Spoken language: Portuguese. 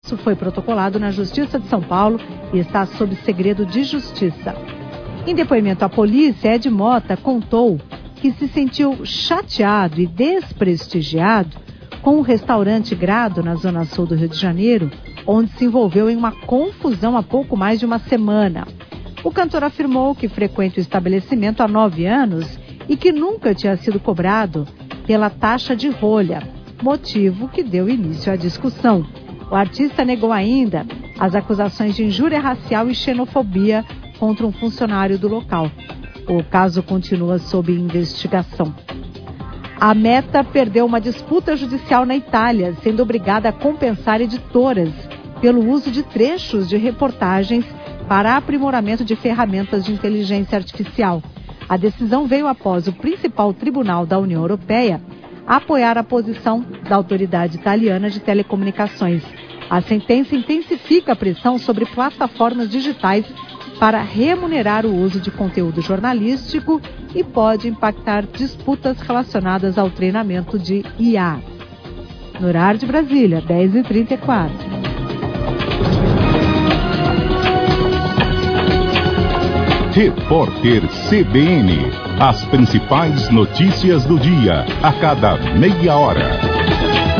Isso foi protocolado na Justiça de São Paulo e está sob segredo de justiça. Em depoimento à polícia, Ed Mota contou que se sentiu chateado e desprestigiado com o restaurante Grado, na Zona Sul do Rio de Janeiro, onde se envolveu em uma confusão há pouco mais de uma semana. O cantor afirmou que frequenta o estabelecimento há 9 anos e que nunca tinha sido cobrado pela taxa de rolha, motivo que deu início à discussão. O artista negou ainda as acusações de injúria racial e xenofobia contra um funcionário do local. O caso continua sob investigação. A Meta perdeu uma disputa judicial na Itália, sendo obrigada a compensar editoras pelo uso de trechos de reportagens para aprimoramento de ferramentas de inteligência artificial. A decisão veio após o principal tribunal da União Europeia apoiar a posição da autoridade italiana de telecomunicações. A sentença intensifica a pressão sobre plataformas digitais para remunerar o uso de conteúdo jornalístico e pode impactar disputas relacionadas ao treinamento de IA. No horário de Brasília, 10h34. Repórter CBN. As principais notícias do dia, a cada meia hora.